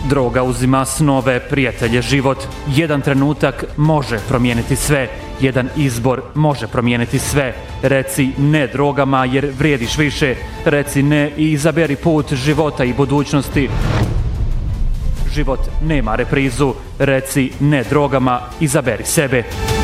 Droga uzima snove, prijatelje, život. Jedan trenutak može promijeniti sve. Jedan izbor može promijeniti sve. Reci ne drogama jer vrijediš više. Reci ne i izaberi put života i budućnosti. Život nema reprizu. Reci ne drogama, izaberi sebe.